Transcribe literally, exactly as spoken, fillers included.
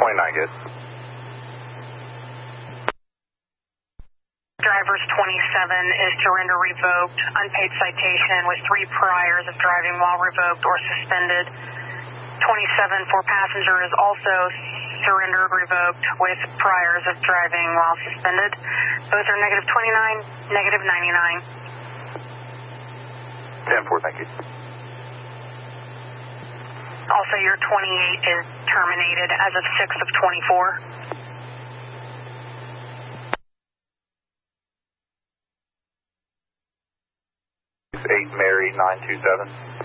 twenty-nine, good. Driver's twenty-seven is surrender revoked. Unpaid citation with three priors of driving while revoked or suspended. twenty-seven for passenger is also surrendered revoked with priors of driving while suspended. Both are negative twenty-nine, negative ninety-nine. ten four, thank you. Also, your twenty-eight is terminated as of six of twenty-four. eight Mary nine two seven.